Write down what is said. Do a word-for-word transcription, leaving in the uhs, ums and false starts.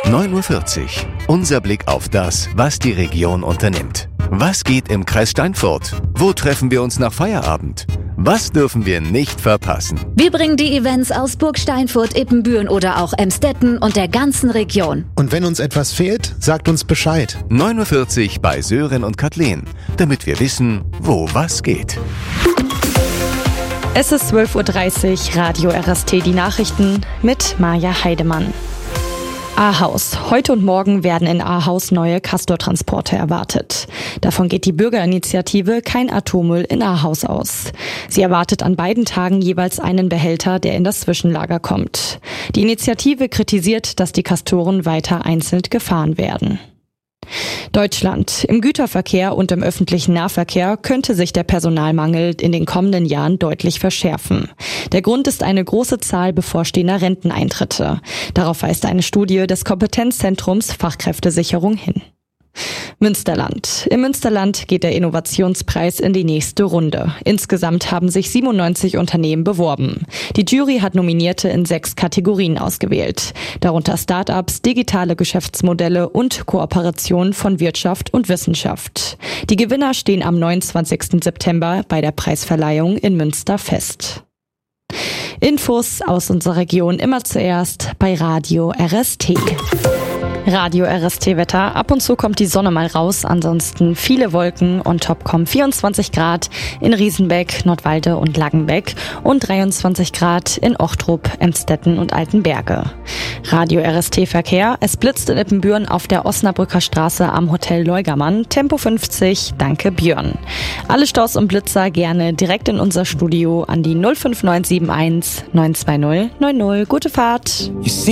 neun Uhr vierzig. Unser Blick auf das, was die Region unternimmt. Was geht im Kreis Steinfurt? Wo treffen wir uns nach Feierabend? Was dürfen wir nicht verpassen? Wir bringen die Events aus Burg Steinfurt, Ippenbüren oder auch Emstetten und der ganzen Region. Und wenn uns etwas fehlt, sagt uns Bescheid. neun Uhr vierzig bei Sören und Kathleen, damit wir wissen, wo was geht. Es ist zwölf Uhr dreißig, Radio R S T, die Nachrichten mit Maja Heidemann. Ahaus. Heute und morgen werden in Ahaus neue Castor-Transporte erwartet. Davon geht die Bürgerinitiative Kein Atommüll in Ahaus aus. Sie erwartet an beiden Tagen jeweils einen Behälter, der in das Zwischenlager kommt. Die Initiative kritisiert, dass die Castoren weiter einzeln gefahren werden. Deutschland. Im Güterverkehr und im öffentlichen Nahverkehr könnte sich der Personalmangel in den kommenden Jahren deutlich verschärfen. Der Grund ist eine große Zahl bevorstehender Renteneintritte. Darauf weist eine Studie des Kompetenzzentrums Fachkräftesicherung hin. Münsterland. Im Münsterland geht der Innovationspreis in die nächste Runde. Insgesamt haben sich siebenundneunzig Unternehmen beworben. Die Jury hat Nominierte in sechs Kategorien ausgewählt. Darunter Start-ups, digitale Geschäftsmodelle und Kooperationen von Wirtschaft und Wissenschaft. Die Gewinner stehen am neunundzwanzigsten September bei der Preisverleihung in Münster fest. Infos aus unserer Region immer zuerst bei Radio R S T. Radio R S T-Wetter. Ab und zu kommt die Sonne mal raus, ansonsten viele Wolken. On top kommen vierundzwanzig Grad in Riesenbeck, Nordwalde und Langenbeck und dreiundzwanzig Grad in Ochtrup, Emstetten und Altenberge. Radio R S T-Verkehr. Es blitzt in Ippenbüren auf der Osnabrücker Straße am Hotel Leugermann. Tempo fünfzig, danke Björn. Alle Staus und Blitzer gerne direkt in unser Studio an die null fünf neun sieben eins neun zwei null neun null. Gute Fahrt!